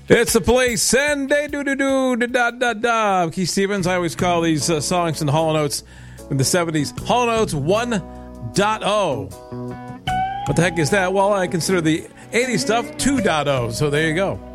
It's the Police, and they do. Keith Stevens, I always call these songs in the Hall & Oates in the 70s Hall & Oates 1.0. What the heck is that? Well, I consider the 80s stuff 2.0, so there you go.